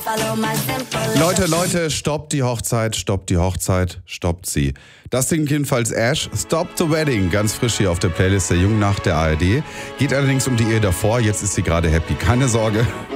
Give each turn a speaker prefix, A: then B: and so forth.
A: Leute, stoppt die Hochzeit, stoppt sie. Das singt jedenfalls Ash, Stop the Wedding, ganz frisch hier auf der Playlist der Jungen Nacht der ARD. Geht allerdings um die Ehe davor, jetzt ist sie gerade happy, keine Sorge.